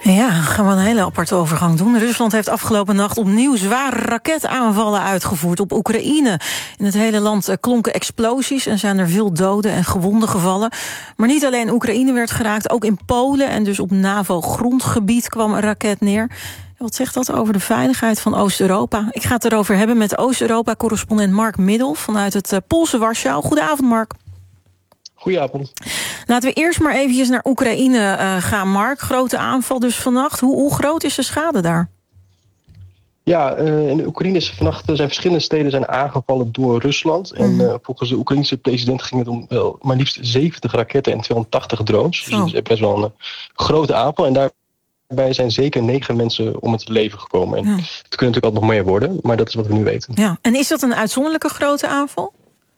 Ja, gaan we een hele aparte overgang doen. Rusland heeft afgelopen nacht opnieuw zware raketaanvallen uitgevoerd op Oekraïne. In het hele land klonken explosies en zijn er veel doden en gewonden gevallen. Maar niet alleen Oekraïne werd geraakt, ook in Polen en dus op NAVO-grondgebied kwam een raket neer. Wat zegt dat over de veiligheid van Oost-Europa? Ik ga het erover hebben met Oost-Europa-correspondent Mark Middel vanuit het Poolse Warschau. Goedenavond, Mark. Goedenavond. Laten we eerst maar eventjes naar Oekraïne gaan, Mark. Grote aanval dus vannacht. Hoe groot is de schade daar? Ja, in de Oekraïne is vannacht zijn verschillende steden zijn aangevallen door Rusland. En volgens de Oekraïense president ging het om maar liefst 70 raketten en 280 drones. Dus dat is best wel een grote aanval. En daarbij zijn zeker 9 mensen om het leven gekomen. En het kunnen natuurlijk altijd nog meer worden, maar dat is wat we nu weten. Ja. En is dat een uitzonderlijke grote aanval?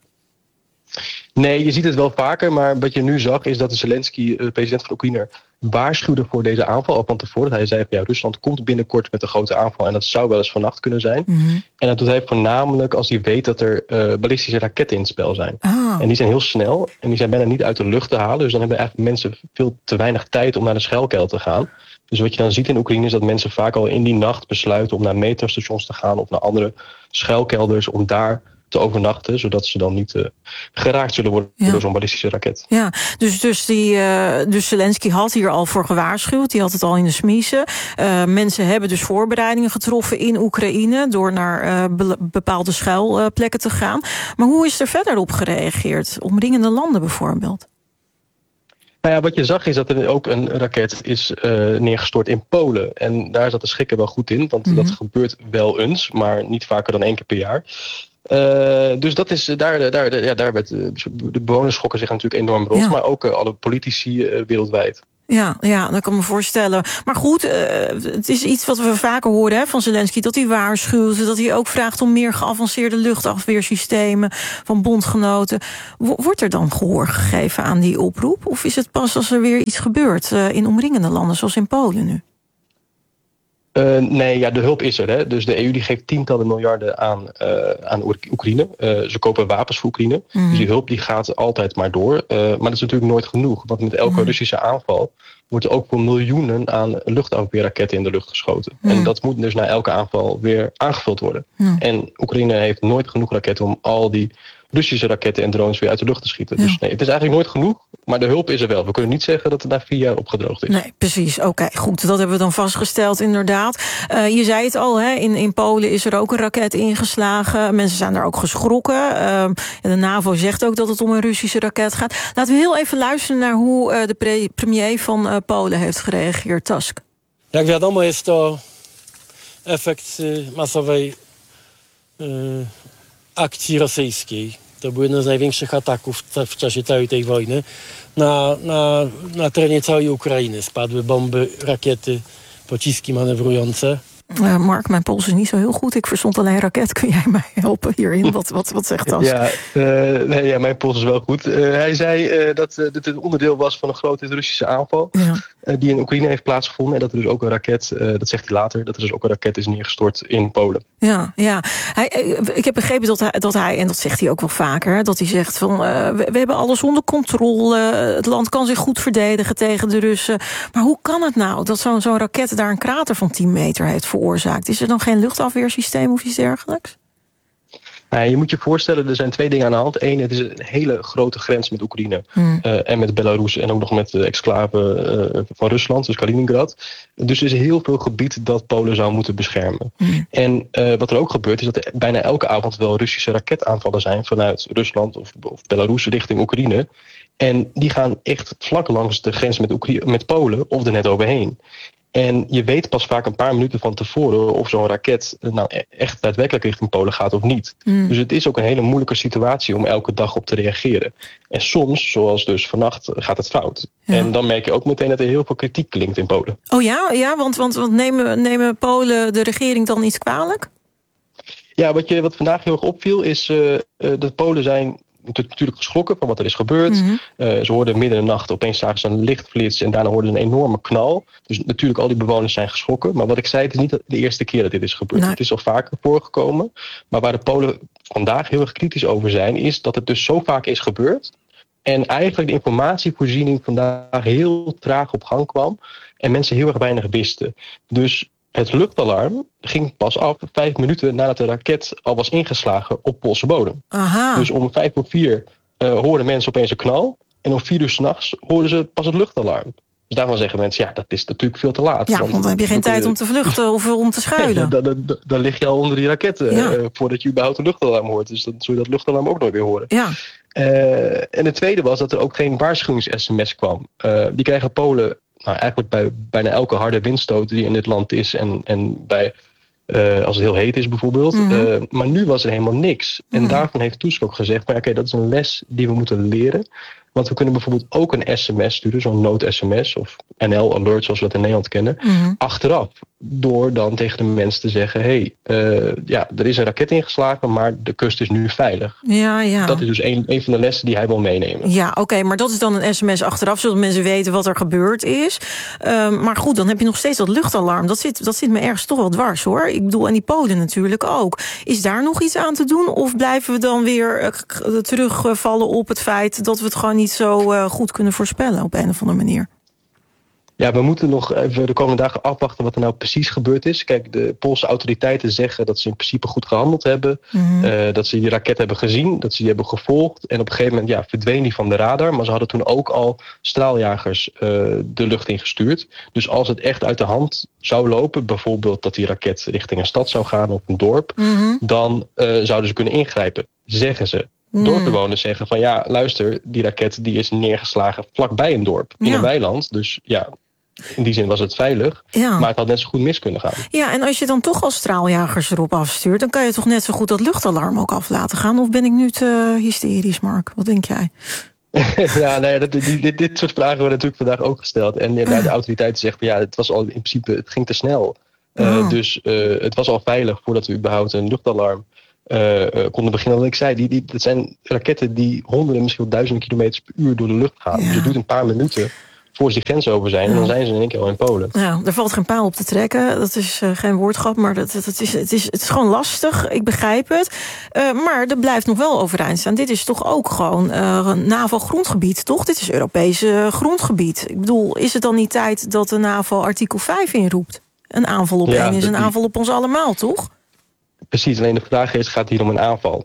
Nee, je ziet het wel vaker, maar wat je nu zag is dat de Zelensky, president van Oekraïne, waarschuwde voor deze aanval al van tevoren. Hij zei van ja, Rusland komt binnenkort met een grote aanval en dat zou wel eens vannacht kunnen zijn. En dat doet hij voornamelijk als hij weet dat er ballistische raketten in het spel zijn. En die zijn heel snel en die zijn bijna niet uit de lucht te halen. Dus dan hebben eigenlijk mensen veel te weinig tijd om naar de schuilkelder te gaan. Dus wat je dan ziet in Oekraïne is dat mensen vaak al in die nacht besluiten om naar metrostations te gaan of naar andere schuilkelders om daar te overnachten, zodat ze dan niet geraakt zullen worden door zo'n ballistische raket. Ja, dus Zelensky had hier al voor gewaarschuwd. Die had het al in de smiezen. Mensen hebben dus voorbereidingen getroffen in Oekraïne door naar bepaalde schuilplekken te gaan. Maar hoe is er verder op gereageerd? Omringende landen bijvoorbeeld? Nou ja, wat je zag is dat er ook een raket is neergestort in Polen. En daar zat de schrik er wel goed in, want dat gebeurt wel eens, maar niet vaker dan 1 keer per jaar. Dus dat is, daar werd, de bewoners schokken zich natuurlijk enorm rond, maar ook alle politici wereldwijd. Ja, dat kan me voorstellen. Maar goed, het is iets wat we vaker horen van Zelensky, dat hij waarschuwt, dat hij ook vraagt om meer geavanceerde luchtafweersystemen van bondgenoten. Wordt er dan gehoor gegeven aan die oproep? Of is het pas als er weer iets gebeurt in omringende landen, zoals in Polen nu? Nee, ja, de hulp is er. Hè. Dus de EU die geeft tientallen miljarden aan Oekraïne. Ze kopen wapens voor Oekraïne. Dus die hulp die gaat altijd maar door. Maar dat is natuurlijk nooit genoeg. Want met elke Russische aanval wordt er ook voor miljoenen aan luchtafweerraketten in de lucht geschoten. En dat moet dus na elke aanval weer aangevuld worden. En Oekraïne heeft nooit genoeg raketten om al die Russische raketten en drones weer uit de lucht te schieten. Dus nee, het is eigenlijk nooit genoeg, maar de hulp is er wel. We kunnen niet zeggen dat het na 4 jaar opgedroogd is. Nee, precies. Oké, goed. Dat hebben we dan vastgesteld, inderdaad. Je zei het al, hè, in Polen is er ook een raket ingeslagen. Mensen zijn daar ook geschrokken. De NAVO zegt ook dat het om een Russische raket gaat. Laten we heel even luisteren naar hoe de premier van Polen heeft gereageerd. Tusk. Jak wiadomo, jest to efekt masowej akcji rosyjskiej. To były jedne z największych ataków w czasie całej tej wojny. Na terenie całej Ukrainy spadły bomby, rakiety, pociski manewrujące. Mark, mijn Pools is niet zo heel goed. Ik verstond alleen raket. Kun jij mij helpen hierin? Wat zegt dat? Ja, mijn Pools is wel goed. Hij zei dat dit een onderdeel was van een grote Russische aanval die in Oekraïne heeft plaatsgevonden. En dat er dus ook een raket, dat zegt hij later, dat er dus ook een raket is neergestort in Polen. Ja. Ik heb begrepen dat hij, en dat zegt hij ook wel vaker, dat hij zegt van we hebben alles onder controle. Het land kan zich goed verdedigen tegen de Russen. Maar hoe kan het nou dat zo'n raket daar een krater van 10 meter heeft veroorzaakt? Is er dan geen luchtafweersysteem of iets dergelijks? Je moet je voorstellen, er zijn 2 dingen aan de hand. Eén, het is een hele grote grens met Oekraïne en met Belarus en ook nog met de exclave van Rusland, dus Kaliningrad. Dus er is heel veel gebied dat Polen zou moeten beschermen. En wat er ook gebeurt is dat er bijna elke avond wel Russische raketaanvallen zijn vanuit Rusland of Belarus richting Oekraïne. En die gaan echt vlak langs de grens met Polen of er net overheen. En je weet pas vaak een paar minuten van tevoren of zo'n raket echt daadwerkelijk richting Polen gaat of niet. Dus het is ook een hele moeilijke situatie om elke dag op te reageren. En soms, zoals dus vannacht, gaat het fout. Ja. En dan merk je ook meteen dat er heel veel kritiek klinkt in Polen. Oh ja, want nemen Polen de regering dan iets kwalijk? Ja, wat vandaag heel erg opviel is dat Polen zijn natuurlijk geschrokken van wat er is gebeurd. Ze hoorden midden in de nacht, opeens zagen ze een lichtflits en daarna hoorden ze een enorme knal. Dus natuurlijk al die bewoners zijn geschrokken. Maar wat ik zei, het is niet de eerste keer dat dit is gebeurd. Nee. Het is al vaker voorgekomen. Maar waar de Polen vandaag heel erg kritisch over zijn, is dat het dus zo vaak is gebeurd En eigenlijk de informatievoorziening vandaag heel traag op gang kwam. En mensen heel erg weinig wisten. Dus het luchtalarm ging pas af 5 minuten nadat de raket al was ingeslagen op Poolse bodem. Aha. Dus om 3:55 hoorden mensen opeens een knal. En om 4 uur 's nachts hoorden ze pas het luchtalarm. Dus daarvan zeggen mensen, ja, dat is natuurlijk veel te laat. Ja, want dan heb je geen tijd om te vluchten of om te schuilen. Dan lig je al onder die raketten voordat je überhaupt een luchtalarm hoort. Dus dan zul je dat luchtalarm ook nooit weer horen. Ja. En het tweede was dat er ook geen waarschuwings-sms kwam. Die krijgen Polen eigenlijk bij bijna elke harde windstoot die in dit land is. En bij als het heel heet is bijvoorbeeld. Mm-hmm. Maar nu was er helemaal niks. En daarvan heeft Tusk ook gezegd, maar oké, dat is een les die we moeten leren. Want we kunnen bijvoorbeeld ook een sms sturen, zo'n nood-sms of NL-alert zoals we dat in Nederland kennen, achteraf. Door dan tegen de mensen te zeggen, er is een raket ingeslagen, maar de kust is nu veilig. Ja. Dat is dus een van de lessen die hij wil meenemen. Ja, oké, maar dat is dan een sms achteraf, zodat mensen weten wat er gebeurd is. Maar goed, dan heb je nog steeds dat luchtalarm. Dat zit me ergens toch wel dwars, hoor. Ik bedoel, en die Polen natuurlijk ook. Is daar nog iets aan te doen? Of blijven we dan weer terugvallen op het feit dat we het gewoon niet zo goed kunnen voorspellen op een of andere manier? Ja, we moeten nog even de komende dagen afwachten wat er nou precies gebeurd is. Kijk, de Poolse autoriteiten zeggen dat ze in principe goed gehandeld hebben. Dat ze die raket hebben gezien, dat ze die hebben gevolgd. En op een gegeven moment verdween die van de radar. Maar ze hadden toen ook al straaljagers de lucht ingestuurd. Dus als het echt uit de hand zou lopen, bijvoorbeeld dat die raket richting een stad zou gaan of een dorp, dan zouden ze kunnen ingrijpen, zeggen ze. Dorpbewoners zeggen van luister, die raket die is neergeslagen vlakbij een dorp, in een weiland. Dus in die zin was het veilig, maar het had net zo goed mis kunnen gaan. Ja, en als je dan toch als straaljagers erop afstuurt, dan kan je toch net zo goed dat luchtalarm ook af laten gaan? Of ben ik nu te hysterisch, Mark? Wat denk jij? Dit soort vragen worden natuurlijk vandaag ook gesteld. En de autoriteiten zeggen het was al in principe, het ging te snel. Dus het was al veilig voordat we überhaupt een luchtalarm konden beginnen. Wat ik zei, dat zijn raketten die honderden, misschien wel duizenden kilometers per uur door de lucht gaan. Dus het duurt een paar minuten voor ze die grens over zijn. En dan zijn ze in één keer al in Polen. Ja, er valt geen paal op te trekken. Dat is geen woordgrap, maar het is gewoon lastig. Ik begrijp het. Maar er blijft nog wel overeind staan. Dit is toch ook gewoon NAVO-grondgebied, toch? Dit is Europees grondgebied. Ik bedoel, is het dan niet tijd dat de NAVO artikel 5 inroept? Een aanval op één is een aanval op ons allemaal, toch? Precies, alleen de vraag is, gaat het hier om een aanval?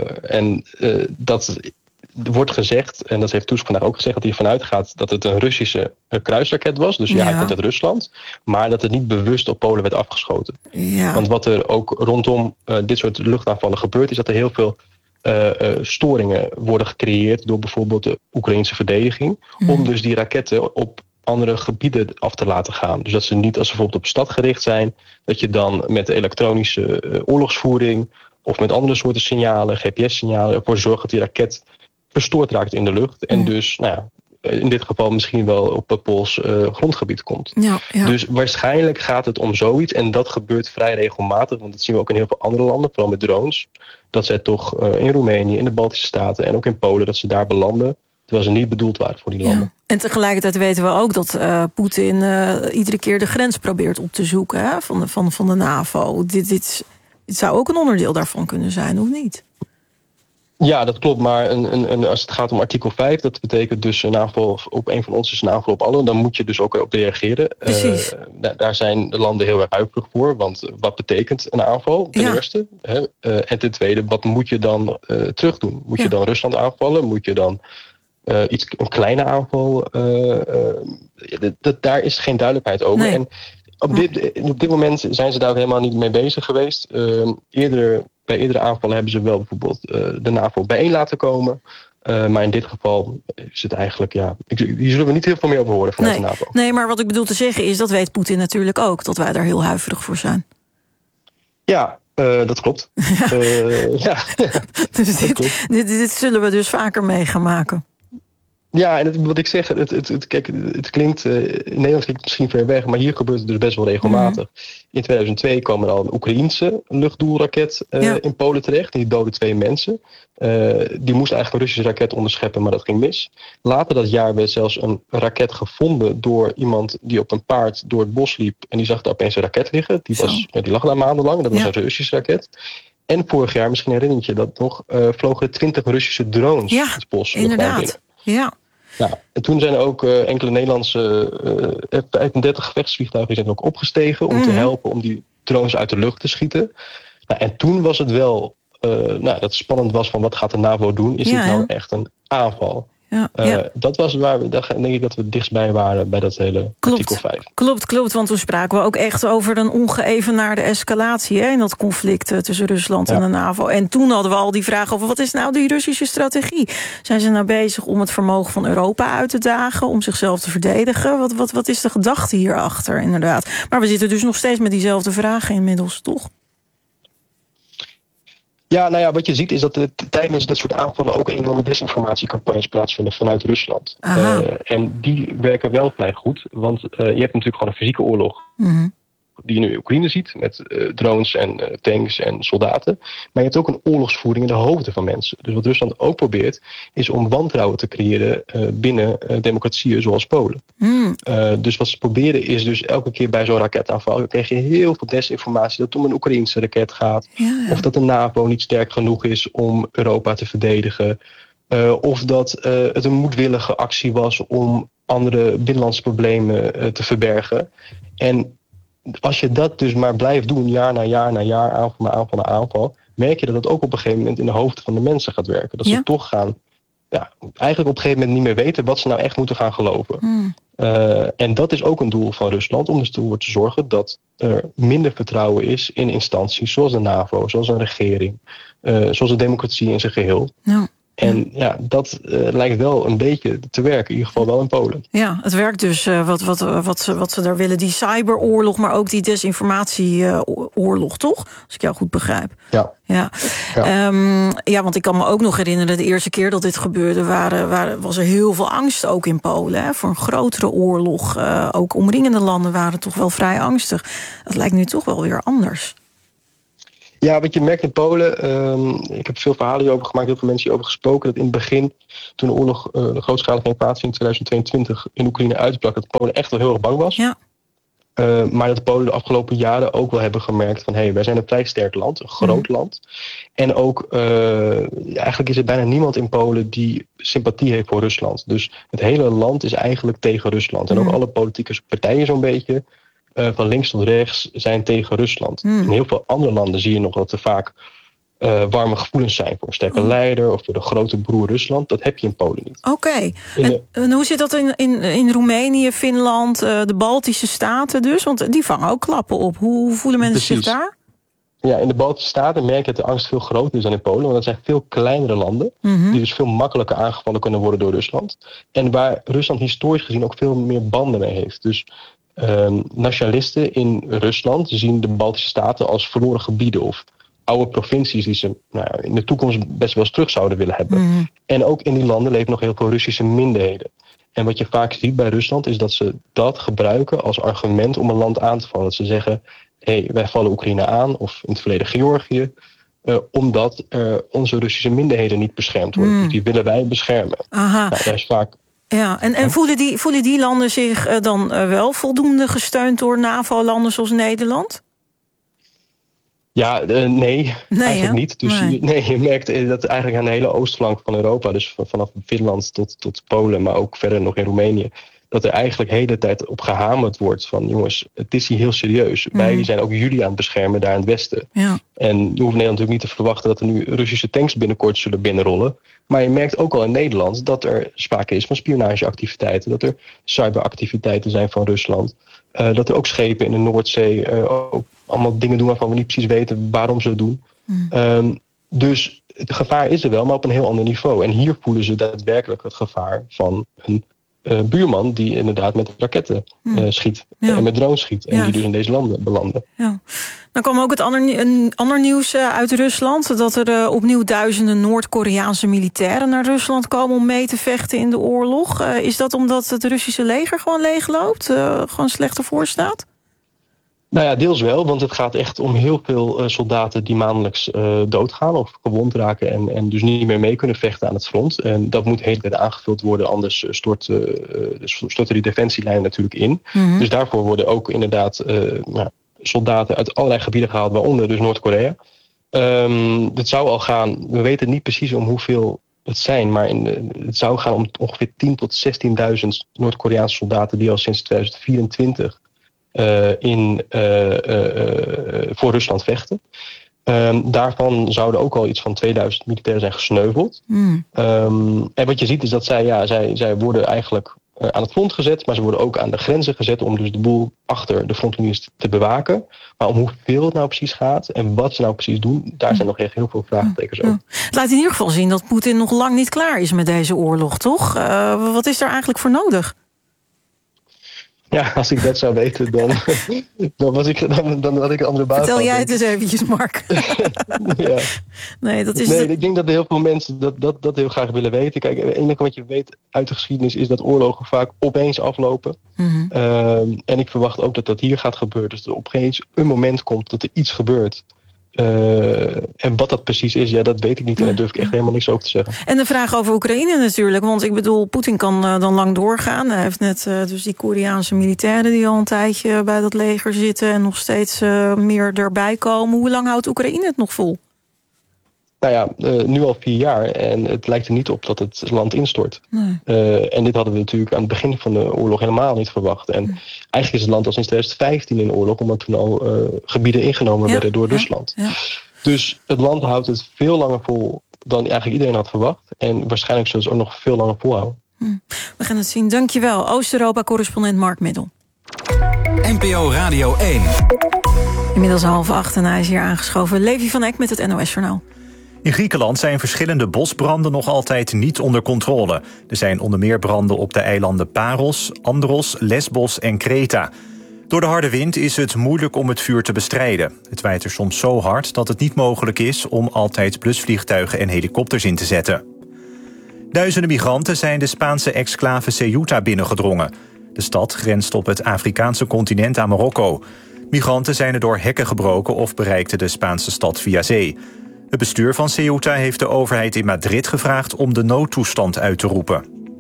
Dat wordt gezegd, en dat heeft Tusk vandaag ook gezegd, dat hij ervan uitgaat dat het een Russische kruisraket was. Dus hij komt uit Rusland. Maar dat het niet bewust op Polen werd afgeschoten. Ja. Want wat er ook rondom dit soort luchtaanvallen gebeurt, is dat er heel veel storingen worden gecreëerd door bijvoorbeeld de Oekraïnse verdediging. Om dus die raketten op andere gebieden af te laten gaan. Dus dat ze niet, als ze bijvoorbeeld op stad gericht zijn, dat je dan met elektronische oorlogsvoering of met andere soorten signalen, GPS-signalen, ervoor zorgt dat die raket verstoord raakt in de lucht. En dus, in dit geval misschien wel op het Pools grondgebied komt. Ja. Dus waarschijnlijk gaat het om zoiets. En dat gebeurt vrij regelmatig. Want dat zien we ook in heel veel andere landen. Vooral met drones. Dat zij toch in Roemenië, in de Baltische Staten en ook in Polen, dat ze daar belanden, terwijl ze niet bedoeld waren voor die landen. Ja. En tegelijkertijd weten we ook dat Poetin iedere keer de grens probeert op te zoeken van de NAVO. Dit zou ook een onderdeel daarvan kunnen zijn, of niet? Ja, dat klopt. Maar als het gaat om artikel 5, dat betekent dus een aanval op een van ons is een aanval op allen. Dan moet je dus ook op reageren. Precies. Daar zijn de landen heel erg huiverig voor. Want wat betekent een aanval? Ten eerste. En ten tweede, wat moet je dan terug doen? Moet je dan Rusland aanvallen? Moet je dan een kleine aanval? Daar is geen duidelijkheid over. Nee. En op dit moment zijn ze daar helemaal niet mee bezig geweest. Bij eerdere aanvallen hebben ze wel bijvoorbeeld de NAVO bijeen laten komen. Maar in dit geval is het eigenlijk, hier zullen we niet heel veel meer over horen vanuit de NAVO. Nee, maar wat ik bedoel te zeggen is, dat weet Poetin natuurlijk ook, dat wij daar heel huiverig voor zijn. Ja, dat klopt. Dus dit zullen we dus vaker mee gaan maken. Ja, en wat ik zeg, het klinkt, in Nederland klinkt het misschien ver weg, maar hier gebeurt het dus best wel regelmatig. In 2002 kwam er al een Oekraïense luchtdoelraket in Polen terecht. Die doodde 2 mensen. Die moest eigenlijk een Russische raket onderscheppen, maar dat ging mis. Later dat jaar werd zelfs een raket gevonden door iemand die op een paard door het bos liep. En die zag daar opeens een raket liggen. Die lag daar maandenlang, dat was een Russische raket. En vorig jaar, misschien herinner je dat nog, vlogen 20 Russische drones het bos. Inderdaad. Ja. Nou, en toen zijn er ook enkele Nederlandse F-35 gevechtsvliegtuigen zijn ook opgestegen om te helpen om die drones uit de lucht te schieten. Nou, en toen was het wel dat het spannend was van wat gaat de NAVO doen? Is dit nou echt een aanval? Dat was waar we, denk ik dat we dichtstbij waren bij dat hele artikel 5. Klopt, want toen spraken we ook echt over een ongeëvenaarde escalatie in dat conflict tussen Rusland en de NAVO. En toen hadden we al die vraag over wat is nou die Russische strategie? Zijn ze nou bezig om het vermogen van Europa uit te dagen, om zichzelf te verdedigen? Wat is de gedachte hierachter inderdaad? Maar we zitten dus nog steeds met diezelfde vragen inmiddels, toch? Ja, nou ja, wat je ziet is dat tijdens dat soort aanvallen ook enorme desinformatiecampagnes plaatsvinden vanuit Rusland. En die werken wel vrij goed, want je hebt natuurlijk gewoon een fysieke oorlog. Die je nu in Oekraïne ziet, met drones en tanks en soldaten. Maar je hebt ook een oorlogsvoering in de hoofden van mensen. Dus wat Rusland ook probeert, is om wantrouwen te creëren binnen democratieën zoals Polen. Dus wat ze proberen is dus elke keer bij zo'n raketaanval krijg je heel veel desinformatie dat het om een Oekraïnse raket gaat. Of dat de NAVO niet sterk genoeg is om Europa te verdedigen. Of dat het een moedwillige actie was om andere binnenlandse problemen te verbergen. En als je dat dus maar blijft doen, jaar na jaar na jaar, aanval na aanval, merk je dat het ook op een gegeven moment in de hoofden van de mensen gaat werken. Dat ze toch gaan, eigenlijk op een gegeven moment niet meer weten wat ze nou echt moeten gaan geloven. En dat is ook een doel van Rusland, om dus ervoor te zorgen dat er minder vertrouwen is in instanties zoals de NAVO, zoals een regering, zoals de democratie in zijn geheel. En dat lijkt wel een beetje te werken, in ieder geval wel in Polen. Ja, het werkt dus wat ze daar willen. Die cyberoorlog, maar ook die desinformatieoorlog, toch? Als ik jou goed begrijp. Ja, want ik kan me ook nog herinneren, de eerste keer dat dit gebeurde, was er heel veel angst ook in Polen. Voor een grotere oorlog. Ook omringende landen waren toch wel vrij angstig. Dat lijkt nu toch wel weer anders. Ja, wat je merkt in Polen, ik heb veel verhalen hierover gemaakt, heel veel mensen hierover gesproken, dat in het begin, toen de oorlog, de grootschalige invasie in 2022 in Oekraïne uitbrak, dat Polen echt wel heel erg bang was. Maar dat Polen de afgelopen jaren ook wel hebben gemerkt van wij zijn een vrij sterk land, een groot land. En ook, eigenlijk is er bijna niemand in Polen die sympathie heeft voor Rusland. Dus het hele land is eigenlijk tegen Rusland. En ook alle politieke partijen zo'n beetje, van links tot rechts, zijn tegen Rusland. In heel veel andere landen zie je nog dat er vaak warme gevoelens zijn voor een sterke leider of voor de grote broer Rusland. Dat heb je in Polen niet. Oké. En hoe zit dat in Roemenië, Finland, de Baltische Staten dus? Want die vangen ook klappen op. Hoe voelen mensen zich daar? Ja, in de Baltische Staten merk je dat de angst veel groter is dan in Polen. Want dat zijn veel kleinere landen. Die dus veel makkelijker aangevallen kunnen worden door Rusland. En waar Rusland historisch gezien ook veel meer banden mee heeft. Dus nationalisten in Rusland zien de Baltische Staten als verloren gebieden of oude provincies die ze in de toekomst best wel eens terug zouden willen hebben. En ook in die landen leven nog heel veel Russische minderheden. En wat je vaak ziet bij Rusland is dat ze dat gebruiken als argument om een land aan te vallen. Dat ze zeggen, wij vallen Oekraïne aan of in het verleden Georgië, omdat onze Russische minderheden niet beschermd worden. Dus die willen wij beschermen. Dat is vaak. Ja, en voelen die landen zich dan wel voldoende gesteund door NAVO-landen zoals Nederland? Ja, nee, eigenlijk niet. Dus je merkt dat eigenlijk aan de hele oostflank van Europa, dus vanaf Finland tot Polen, maar ook verder nog in Roemenië, dat er eigenlijk de hele tijd op gehamerd wordt van jongens, het is hier heel serieus. Wij zijn ook jullie aan het beschermen daar in het westen. En je hoeft Nederland natuurlijk niet te verwachten dat er nu Russische tanks binnenkort zullen binnenrollen. Maar je merkt ook al in Nederland dat er sprake is van spionageactiviteiten, dat er cyberactiviteiten zijn van Rusland. Dat er ook schepen in de Noordzee ook allemaal dingen doen waarvan we niet precies weten waarom ze het doen. Dus het gevaar is er wel, maar op een heel ander niveau. En hier voelen ze daadwerkelijk het gevaar van een buurman die inderdaad met raketten schiet en met drones schiet. En die dus in deze landen belanden. Ja. Dan kwam ook een ander nieuws uit Rusland. Dat er opnieuw duizenden Noord-Koreaanse militairen naar Rusland komen om mee te vechten in de oorlog. Is dat omdat het Russische leger gewoon leegloopt? Gewoon slecht ervoor staat? Nou ja, deels wel, want het gaat echt om heel veel soldaten die maandelijks doodgaan of gewond raken en dus niet meer mee kunnen vechten aan het front. En dat moet de hele tijd aangevuld worden, anders storten die defensielijnen natuurlijk in. Dus daarvoor worden ook inderdaad soldaten uit allerlei gebieden gehaald, waaronder dus Noord-Korea. Dat zou al gaan, we weten niet precies om hoeveel het zijn. Maar het zou gaan om ongeveer 10.000 tot 16.000 Noord-Koreaanse soldaten die al sinds 2024 voor Rusland vechten. Daarvan zouden ook al iets van 2000 militairen zijn gesneuveld. En wat je ziet is dat zij worden eigenlijk aan het front gezet, maar ze worden ook aan de grenzen gezet om dus de boel achter de frontlinies te bewaken. Maar om hoeveel het nou precies gaat en wat ze nou precies doen, daar zijn nog echt heel veel vraagtekens over. Het laat in ieder geval zien dat Poetin nog lang niet klaar is met deze oorlog, toch? Wat is er eigenlijk voor nodig? Ja, als ik dat zou weten, dan had ik een andere baan. Vertel jij het eens eventjes, Mark. Ja. Nee, ik denk dat heel veel mensen dat heel graag willen weten. Kijk, het enige wat je weet uit de geschiedenis is dat oorlogen vaak opeens aflopen. En ik verwacht ook dat hier gaat gebeuren. Dus er opeens een moment komt dat er iets gebeurt. En wat dat precies is, dat weet ik niet. En daar durf ik echt helemaal niks over te zeggen. En de vraag over Oekraïne natuurlijk. Want ik bedoel, Poetin kan dan lang doorgaan. Hij heeft net dus die Koreaanse militairen die al een tijdje bij dat leger zitten en nog steeds meer erbij komen. Hoe lang houdt Oekraïne het nog vol? Nou ja, nu al 4 jaar. En het lijkt er niet op dat het land instort. Nee. En dit hadden we natuurlijk aan het begin van de oorlog helemaal niet verwacht. En eigenlijk is het land al sinds 2015 in oorlog, omdat toen al gebieden ingenomen werden door Rusland. Ja. Dus het land houdt het veel langer vol dan eigenlijk iedereen had verwacht. En waarschijnlijk zullen ze ook nog veel langer volhouden. We gaan het zien. Dankjewel, Oost-Europa-correspondent Mark Middel. NPO Radio 1. Inmiddels 7:30 en hij is hier aangeschoven. Levi van Eck met het NOS-journaal. In Griekenland zijn verschillende bosbranden nog altijd niet onder controle. Er zijn onder meer branden op de eilanden Paros, Andros, Lesbos en Kreta. Door de harde wind is het moeilijk om het vuur te bestrijden. Het waait er soms zo hard dat het niet mogelijk is om altijd blusvliegtuigen en helikopters in te zetten. Duizenden migranten zijn de Spaanse exclave Ceuta binnengedrongen. De stad grenst op het Afrikaanse continent aan Marokko. Migranten zijn er door hekken gebroken of bereikten de Spaanse stad via zee. Het bestuur van Ceuta heeft de overheid in Madrid gevraagd om de noodtoestand uit te roepen.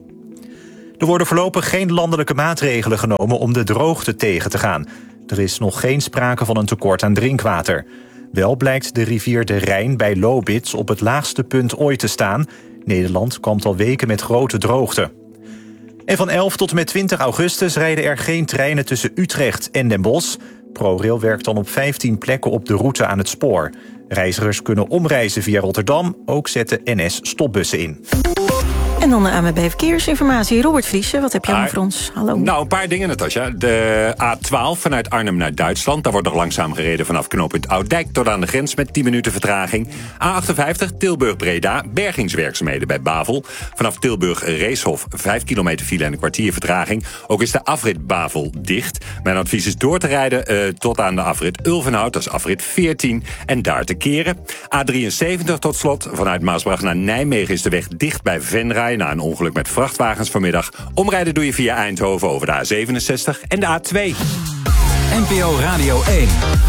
Er worden voorlopig geen landelijke maatregelen genomen om de droogte tegen te gaan. Er is nog geen sprake van een tekort aan drinkwater. Wel blijkt de rivier de Rijn bij Lobith op het laagste punt ooit te staan. Nederland kampt al weken met grote droogte. En van 11 tot en met 20 augustus rijden er geen treinen tussen Utrecht en Den Bosch. ProRail werkt dan op 15 plekken op de route aan het spoor. Reizigers kunnen omreizen via Rotterdam. Ook zetten NS stopbussen in. En dan de ANWB Verkeersinformatie. Robert Vriesen, wat heb je allemaal voor ons? Hallo. Nou, een paar dingen, Natasja. De A12 vanuit Arnhem naar Duitsland. Daar wordt nog langzaam gereden vanaf knooppunt Oud-Dijk tot aan de grens met 10 minuten vertraging. A58 Tilburg-Breda, bergingswerkzaamheden bij Bavel. Vanaf Tilburg-Reeshof 5 kilometer file en een kwartier vertraging. Ook is de afrit Bavel dicht. Mijn advies is door te rijden tot aan de afrit Ulvenhout. Dat is afrit 14 en daar te keren. A73 tot slot. Vanuit Maasbracht naar Nijmegen is de weg dicht bij Venray na een ongeluk met vrachtwagens vanmiddag. Omrijden doe je via Eindhoven over de A67 en de A2. NPO Radio 1.